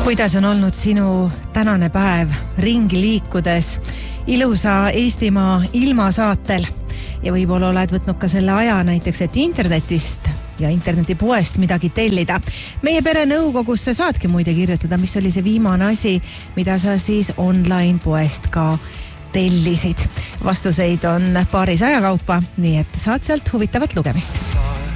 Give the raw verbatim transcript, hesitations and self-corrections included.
Kuidas on olnud sinu tänane päev ringi liikudes ilusa Eestimaa ilmasaatel ja võib-olla oled võtnud ka selle aja näiteks, et internetist ja internetipoest midagi tellida. Meie pere nõukogusse saadki muide kirjutada, mis oli see viimane asi, mida sa siis online poest ka tellisid. Vastuseid on paaris ajakaupa, nii et saad sealt huvitavat lugemist.